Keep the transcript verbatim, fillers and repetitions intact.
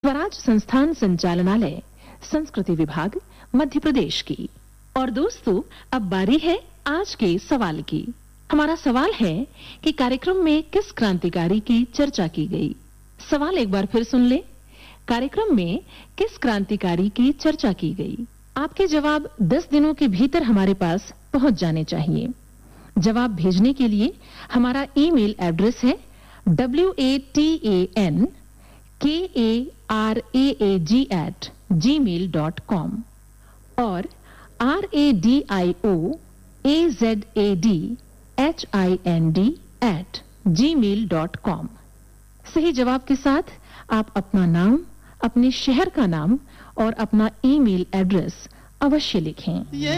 स्वराज संस्थान संचालनालय, संस्कृति विभाग, मध्य प्रदेश की। और दोस्तों, अब बारी है आज के सवाल की। हमारा सवाल है कि कार्यक्रम में किस क्रांतिकारी की चर्चा की गई। सवाल एक बार फिर सुन ले। कार्यक्रम में किस क्रांतिकारी की चर्चा की गई। आपके जवाब दस दिनों के भीतर हमारे पास पहुंच जाने चाहिए। जवाब भेजने के लिए हमारा ईमेल एड्रेस है W A T A N के A R A A ji eight ji mail dot com और R A D I O A Z A D H I N D eight ji mail dot com. सही जवाब के साथ आप अपना नाम, अपने शहर का नाम और अपना ईमेल एड्रेस अवश्य लिखें।